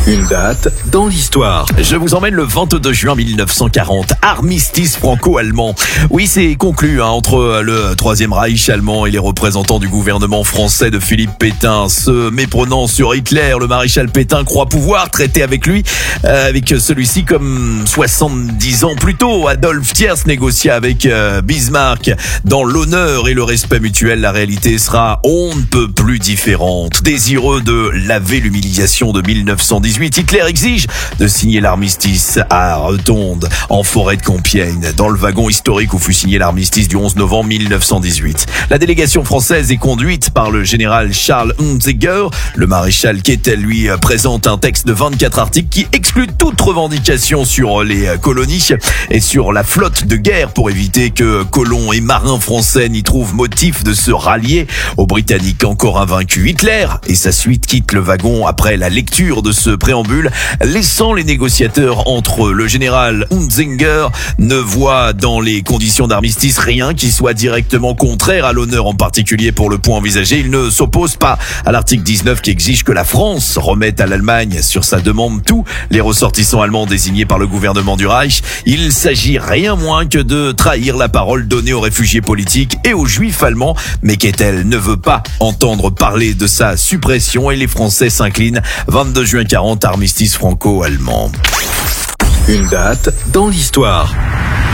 Une date dans l'histoire. Je vous emmène le 22 juin 1940, armistice franco-allemand. Oui, c'est conclu entre le Troisième Reich allemand et les représentants du gouvernement français de Philippe Pétain. Se méprenant sur Hitler, le maréchal Pétain croit pouvoir traiter avec lui, avec celui-ci comme 70 ans plus tôt. Adolf Thiers négocia avec Bismarck. Dans l'honneur et le respect mutuel, la réalité sera on ne peut plus différente. Désireux de laver l'humiliation de 1918, Hitler exige de signer l'armistice à Rotonde, en forêt de Compiègne, dans le wagon historique où fut signé l'armistice du 11 novembre 1918. La délégation française est conduite par le général Charles Hunziger. Le maréchal Keitel, lui, présente un texte de 24 articles qui exclut toute revendication sur les colonies et sur la flotte de guerre pour éviter que colons et marins français n'y trouvent motif de se rallier aux Britanniques encore invaincus. Hitler et sa suite quittent le wagon après la lecture de ce préambule, laissant les négociateurs entre eux. Le général Hunziger ne voit dans les conditions d'armistice rien qui soit directement contraire à l'honneur, en particulier pour le point envisagé. Il ne s'oppose pas à l'article 19 qui exige que la France remette à l'Allemagne sur sa demande tous les ressortissants allemands désignés par le gouvernement du Reich. Il s'agit rien moins que de trahir la parole donnée aux réfugiés politiques et aux juifs allemands, mais Keitel ne veut pas entendre parler de sa suppression et les Français s'inclinent. 22 juin 40, armistice franco-allemand. Une date dans l'histoire.